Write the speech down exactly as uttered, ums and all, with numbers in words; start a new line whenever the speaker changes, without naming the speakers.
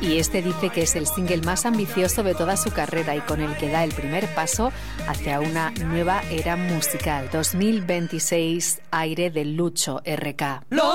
y este dice que es el single más ambicioso de toda su carrera y con el que da el primer paso hacia una nueva era musical. dos mil veintiséis, aire de Lucho R K.